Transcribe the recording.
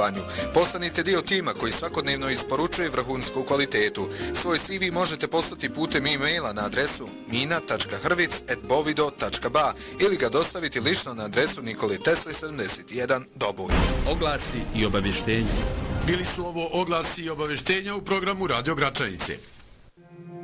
gostovanju. Postanite dio tima koji svakodnevno isporučuje vrhunsku kvalitetu. Svoj CV možete poslati putem e-maila na adresu mina.hrvic@bovido.ba ili ga dostaviti lično na adresu Nikole Tesle 71 Doboj. Oglasi i obavještenja. Bili su ovo oglasi i obavještenja u programu Radio Gračanice.